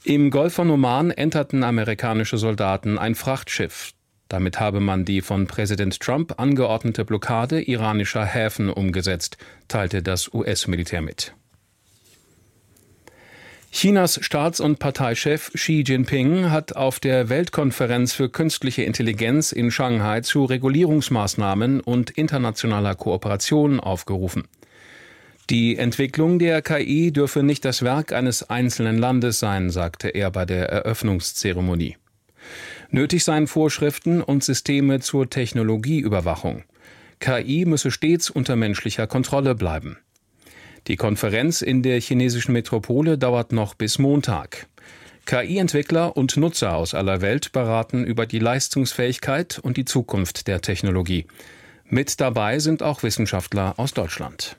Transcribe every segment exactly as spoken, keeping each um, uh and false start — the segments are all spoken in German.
Im Golf von Oman enterten amerikanische Soldaten ein Frachtschiff. Damit habe man die von Präsident Trump angeordnete Blockade iranischer Häfen umgesetzt, teilte das U S-Militär mit. Chinas Staats- und Parteichef Xi Jinping hat auf der Weltkonferenz für künstliche Intelligenz in Shanghai zu Regulierungsmaßnahmen und internationaler Kooperation aufgerufen. Die Entwicklung der K I dürfe nicht das Werk eines einzelnen Landes sein, sagte er bei der Eröffnungszeremonie. Nötig seien Vorschriften und Systeme zur Technologieüberwachung. K I müsse stets unter menschlicher Kontrolle bleiben. Die Konferenz in der chinesischen Metropole dauert noch bis Montag. K I-Entwickler und Nutzer aus aller Welt beraten über die Leistungsfähigkeit und die Zukunft der Technologie. Mit dabei sind auch Wissenschaftler aus Deutschland.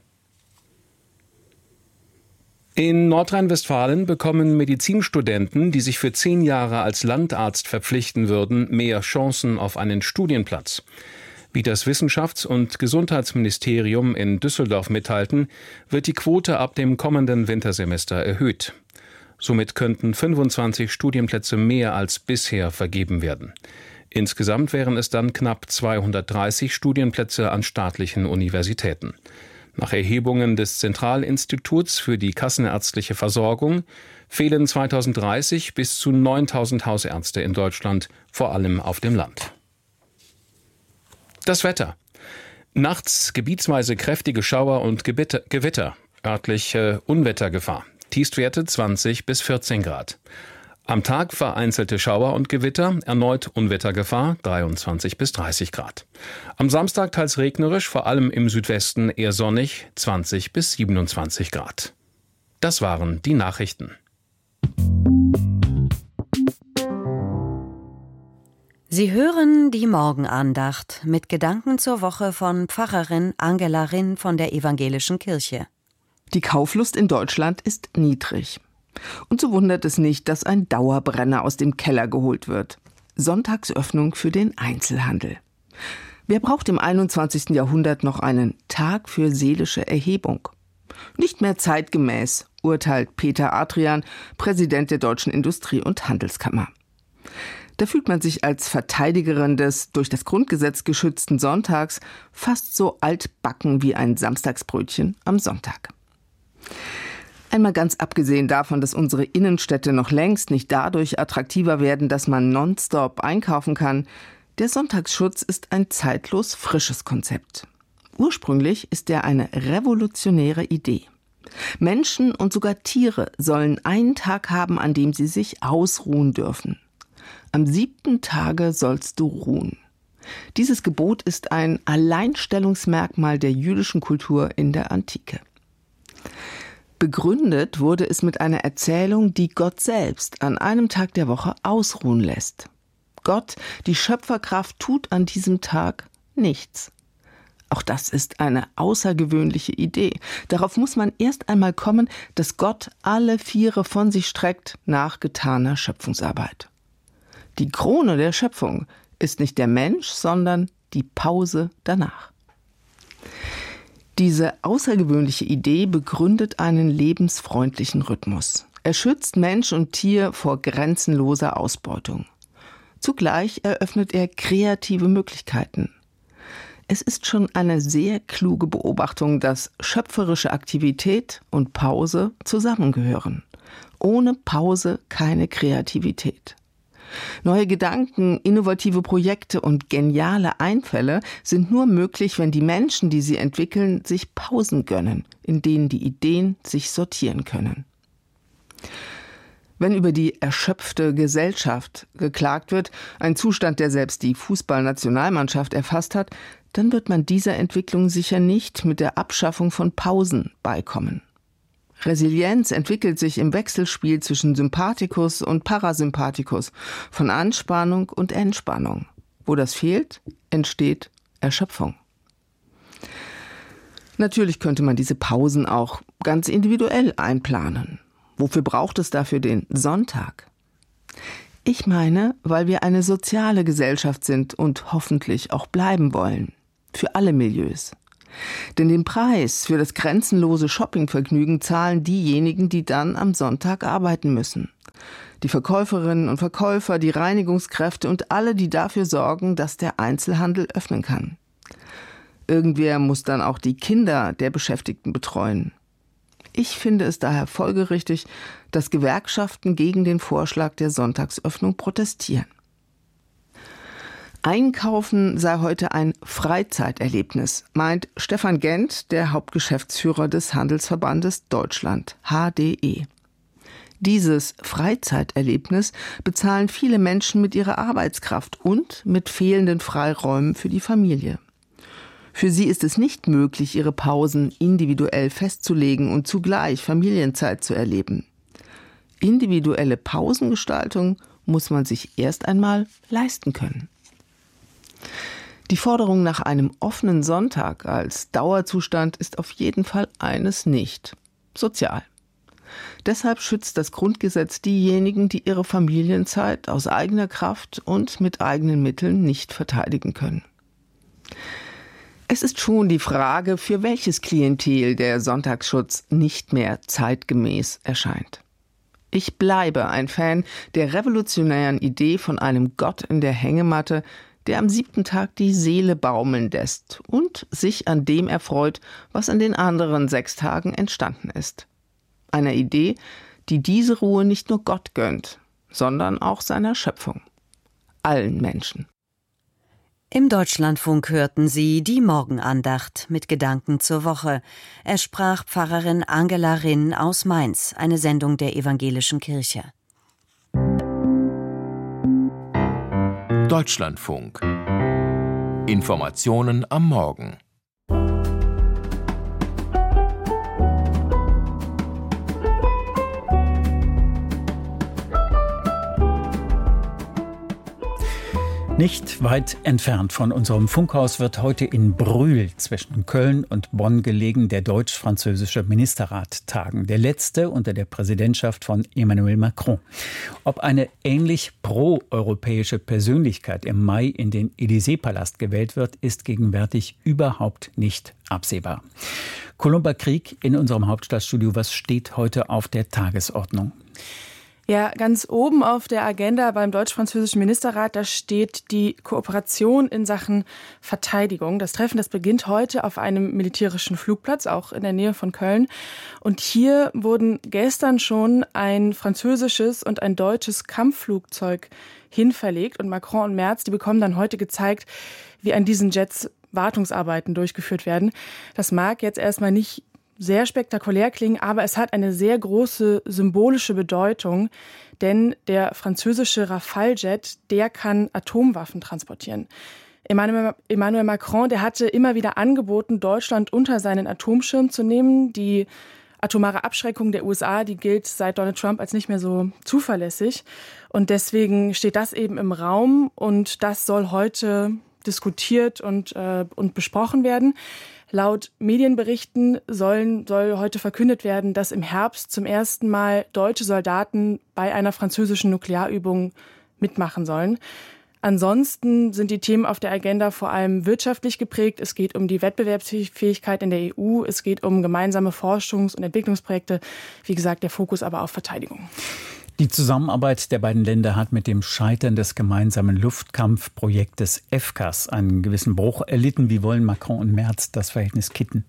In Nordrhein-Westfalen bekommen Medizinstudenten, die sich für zehn Jahre als Landarzt verpflichten würden, mehr Chancen auf einen Studienplatz. Wie das Wissenschafts- und Gesundheitsministerium in Düsseldorf mitteilten, wird die Quote ab dem kommenden Wintersemester erhöht. Somit könnten fünfundzwanzig Studienplätze mehr als bisher vergeben werden. Insgesamt wären es dann knapp zweihundertdreißig Studienplätze an staatlichen Universitäten. Nach Erhebungen des Zentralinstituts für die kassenärztliche Versorgung fehlen zweitausenddreißig bis zu neuntausend Hausärzte in Deutschland, vor allem auf dem Land. Das Wetter. Nachts gebietsweise kräftige Schauer und Gewitter, Gewitter örtliche Unwettergefahr. Tiefstwerte zwanzig bis vierzehn Grad. Am Tag vereinzelte Schauer und Gewitter, erneut Unwettergefahr, dreiundzwanzig bis dreißig Grad. Am Samstag teils regnerisch, vor allem im Südwesten eher sonnig, zwanzig bis siebenundzwanzig Grad. Das waren die Nachrichten. Sie hören die Morgenandacht mit Gedanken zur Woche von Pfarrerin Angela Rinn von der Evangelischen Kirche. Die Kauflust in Deutschland ist niedrig. Und so wundert es nicht, dass ein Dauerbrenner aus dem Keller geholt wird. Sonntagsöffnung für den Einzelhandel. Wer braucht im einundzwanzigsten Jahrhundert noch einen Tag für seelische Erhebung? Nicht mehr zeitgemäß, urteilt Peter Adrian, Präsident der Deutschen Industrie- und Handelskammer. Da fühlt man sich als Verteidigerin des durch das Grundgesetz geschützten Sonntags fast so altbacken wie ein Samstagsbrötchen am Sonntag. Einmal ganz abgesehen davon, dass unsere Innenstädte noch längst nicht dadurch attraktiver werden, dass man nonstop einkaufen kann, der Sonntagsschutz ist ein zeitlos frisches Konzept. Ursprünglich ist er eine revolutionäre Idee. Menschen und sogar Tiere sollen einen Tag haben, an dem sie sich ausruhen dürfen. Am siebten Tage sollst du ruhen. Dieses Gebot ist ein Alleinstellungsmerkmal der jüdischen Kultur in der Antike. Begründet wurde es mit einer Erzählung, die Gott selbst an einem Tag der Woche ausruhen lässt. Gott, die Schöpferkraft, tut an diesem Tag nichts. Auch das ist eine außergewöhnliche Idee. Darauf muss man erst einmal kommen, dass Gott alle Viere von sich streckt nach getaner Schöpfungsarbeit. Die Krone der Schöpfung ist nicht der Mensch, sondern die Pause danach. Diese außergewöhnliche Idee begründet einen lebensfreundlichen Rhythmus. Er schützt Mensch und Tier vor grenzenloser Ausbeutung. Zugleich eröffnet er kreative Möglichkeiten. Es ist schon eine sehr kluge Beobachtung, dass schöpferische Aktivität und Pause zusammengehören. Ohne Pause keine Kreativität. Neue Gedanken, innovative Projekte und geniale Einfälle sind nur möglich, wenn die Menschen, die sie entwickeln, sich Pausen gönnen, in denen die Ideen sich sortieren können. Wenn über die erschöpfte Gesellschaft geklagt wird, ein Zustand, der selbst die Fußballnationalmannschaft erfasst hat, dann wird man dieser Entwicklung sicher nicht mit der Abschaffung von Pausen beikommen. Resilienz entwickelt sich im Wechselspiel zwischen Sympathikus und Parasympathikus, von Anspannung und Entspannung. Wo das fehlt, entsteht Erschöpfung. Natürlich könnte man diese Pausen auch ganz individuell einplanen. Wofür braucht es dafür den Sonntag? Ich meine, weil wir eine soziale Gesellschaft sind und hoffentlich auch bleiben wollen. Für alle Milieus. Denn den Preis für das grenzenlose Shoppingvergnügen zahlen diejenigen, die dann am Sonntag arbeiten müssen. Die Verkäuferinnen und Verkäufer, die Reinigungskräfte und alle, die dafür sorgen, dass der Einzelhandel öffnen kann. Irgendwer muss dann auch die Kinder der Beschäftigten betreuen. Ich finde es daher folgerichtig, dass Gewerkschaften gegen den Vorschlag der Sonntagsöffnung protestieren. Einkaufen sei heute ein Freizeiterlebnis, meint Stefan Gent, der Hauptgeschäftsführer des Handelsverbandes Deutschland, H D E. Dieses Freizeiterlebnis bezahlen viele Menschen mit ihrer Arbeitskraft und mit fehlenden Freiräumen für die Familie. Für sie ist es nicht möglich, ihre Pausen individuell festzulegen und zugleich Familienzeit zu erleben. Individuelle Pausengestaltung muss man sich erst einmal leisten können. Die Forderung nach einem offenen Sonntag als Dauerzustand ist auf jeden Fall eines nicht: sozial. Deshalb schützt das Grundgesetz diejenigen, die ihre Familienzeit aus eigener Kraft und mit eigenen Mitteln nicht verteidigen können. Es ist schon die Frage, für welches Klientel der Sonntagsschutz nicht mehr zeitgemäß erscheint. Ich bleibe ein Fan der revolutionären Idee von einem Gott in der Hängematte, der am siebten Tag die Seele baumeln lässt und sich an dem erfreut, was an den anderen sechs Tagen entstanden ist. Einer Idee, die diese Ruhe nicht nur Gott gönnt, sondern auch seiner Schöpfung, allen Menschen. Im Deutschlandfunk hörten Sie die Morgenandacht mit Gedanken zur Woche. Es sprach Pfarrerin Angela Rinn aus Mainz, eine Sendung der Evangelischen Kirche. Deutschlandfunk. Informationen am Morgen. Nicht weit entfernt von unserem Funkhaus wird heute in Brühl zwischen Köln und Bonn gelegen der deutsch-französische Ministerrat tagen. Der letzte unter der Präsidentschaft von Emmanuel Macron. Ob eine ähnlich pro-europäische Persönlichkeit im Mai in den Élysée-Palast gewählt wird, ist gegenwärtig überhaupt nicht absehbar. Columba Krieg in unserem Hauptstadtstudio. Was steht heute auf der Tagesordnung? Ja, ganz oben auf der Agenda beim deutsch-französischen Ministerrat, da steht die Kooperation in Sachen Verteidigung. Das Treffen, das beginnt heute auf einem militärischen Flugplatz, auch in der Nähe von Köln. Und hier wurden gestern schon ein französisches und ein deutsches Kampfflugzeug hinverlegt. Und Macron und Merz, die bekommen dann heute gezeigt, wie an diesen Jets Wartungsarbeiten durchgeführt werden. Das mag jetzt erstmal nicht sehr spektakulär klingen, aber es hat eine sehr große symbolische Bedeutung, denn der französische Rafale-Jet, der kann Atomwaffen transportieren. Emmanuel, Emmanuel Macron, der hatte immer wieder angeboten, Deutschland unter seinen Atomschirm zu nehmen. Die atomare Abschreckung der U S A, die gilt seit Donald Trump als nicht mehr so zuverlässig. Und deswegen steht das eben im Raum und das soll heute diskutiert und, äh, und besprochen werden. Laut Medienberichten sollen, soll heute verkündet werden, dass im Herbst zum ersten Mal deutsche Soldaten bei einer französischen Nuklearübung mitmachen sollen. Ansonsten sind die Themen auf der Agenda vor allem wirtschaftlich geprägt. Es geht um die Wettbewerbsfähigkeit in der E U. Es geht um gemeinsame Forschungs- und Entwicklungsprojekte. Wie gesagt, der Fokus aber auf Verteidigung. Die Zusammenarbeit der beiden Länder hat mit dem Scheitern des gemeinsamen Luftkampfprojektes FCAS einen gewissen Bruch erlitten. Wie wollen Macron und Merz das Verhältnis kitten?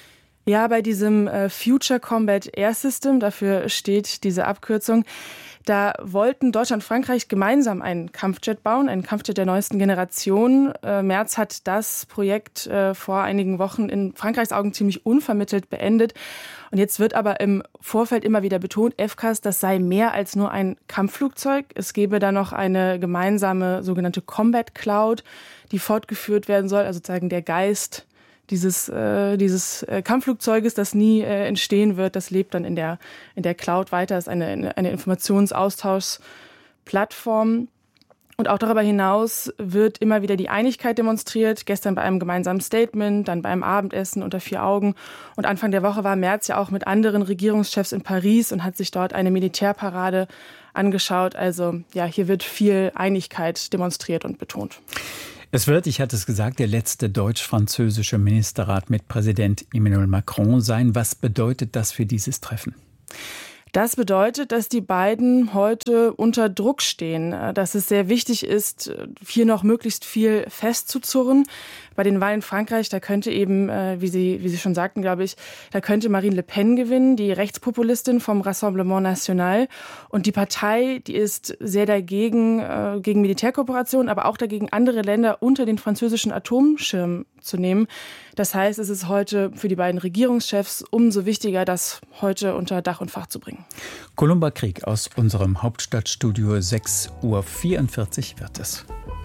Ja, bei diesem äh, Future Combat Air System, dafür steht diese Abkürzung, da wollten Deutschland und Frankreich gemeinsam einen Kampfjet bauen, einen Kampfjet der neuesten Generation. Äh, Merz hat das Projekt äh, vor einigen Wochen in Frankreichs Augen ziemlich unvermittelt beendet. Und jetzt wird aber im Vorfeld immer wieder betont, FCAS, das sei mehr als nur ein Kampfflugzeug. Es gäbe da noch eine gemeinsame sogenannte Combat Cloud, die fortgeführt werden soll, also sozusagen der Geist dieses, äh, dieses äh, Kampfflugzeuges, das nie äh, entstehen wird, das lebt dann in der, in der Cloud weiter, das ist eine, eine Informationsaustauschplattform. Und auch darüber hinaus wird immer wieder die Einigkeit demonstriert, gestern bei einem gemeinsamen Statement, dann beim Abendessen unter vier Augen. Und Anfang der Woche war Merz ja auch mit anderen Regierungschefs in Paris und hat sich dort eine Militärparade angeschaut. Also ja, hier wird viel Einigkeit demonstriert und betont. Es wird, ich hatte es gesagt, der letzte deutsch-französische Ministerrat mit Präsident Emmanuel Macron sein. Was bedeutet das für dieses Treffen? Das bedeutet, dass die beiden heute unter Druck stehen, dass es sehr wichtig ist, hier noch möglichst viel festzuzurren. Bei den Wahlen in Frankreich, da könnte eben, wie Sie, wie Sie schon sagten, glaube ich, da könnte Marine Le Pen gewinnen, die Rechtspopulistin vom Rassemblement National. Und die Partei, die ist sehr dagegen, äh, gegen Militärkooperation, aber auch dagegen, andere Länder unter den französischen Atomschirm zu nehmen. Das heißt, es ist heute für die beiden Regierungschefs umso wichtiger, das heute unter Dach und Fach zu bringen. Columba Krieg aus unserem Hauptstadtstudio, sechs Uhr vierundvierzig wird es.